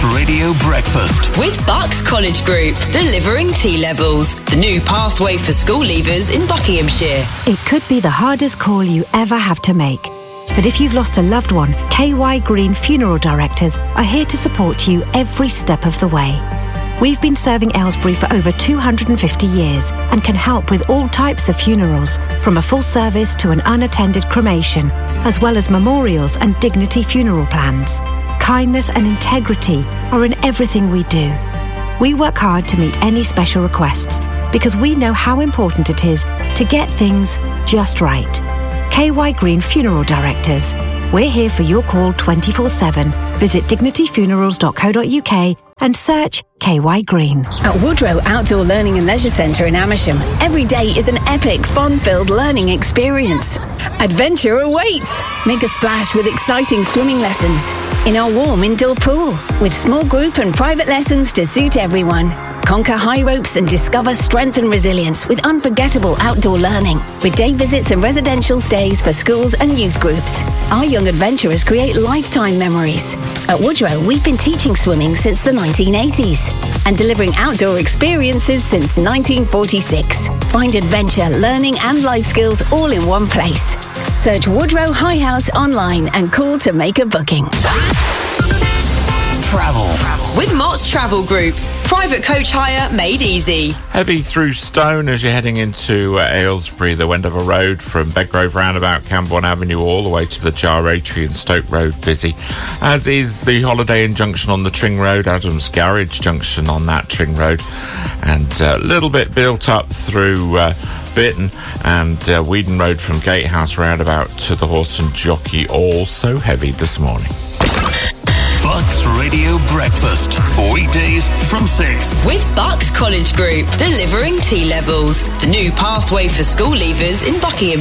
Radio Breakfast with Bucks College Group, delivering T-levels, the new pathway for school leavers in Buckinghamshire. It could be the hardest call you ever have to make. But if you've lost a loved one, KY Green Funeral Directors are here to support you every step of the way. We've been serving Aylesbury for over 250 years and can help with all types of funerals, from a full service to an unattended cremation, as well as memorials and dignity funeral plans. Kindness and integrity are in everything we do. We work hard to meet any special requests because we know how important it is to get things just right. KY Green Funeral Directors. We're here for your call 24/7. Visit dignityfunerals.co.uk and search KY Green. At Woodrow Outdoor Learning and Leisure Centre in Amersham, every day is an epic, fun-filled learning experience. Adventure awaits! Make a splash with exciting swimming lessons in our warm indoor pool, with small group and private lessons to suit everyone. Conquer high ropes and discover strength and resilience with unforgettable outdoor learning, with day visits and residential stays for schools and youth groups. Our young adventurers create lifetime memories. At Woodrow, we've been teaching swimming since the 1980s and delivering outdoor experiences since 1946. Find adventure, learning and life skills all in one place. Search Woodrow High House online and call to make a booking. Travel with Mott's Travel Group. Private coach hire made easy. Heavy through Stone as you're heading into Aylesbury, the Wendover Road from Bedgrove Roundabout, Camborne Avenue, all the way to the Jar Rotary and Stoke Road busy. As is the Holiday Inn Junction on the Tring Road, Adams Garage Junction on that Tring Road, and a little bit built up through Bitton and Weedon Road from Gatehouse Roundabout to the Horse and Jockey, also heavy this morning. Bucks Radio Breakfast, weekdays from 6. With Bucks College Group, delivering T-levels, the new pathway for school leavers in Buckingham.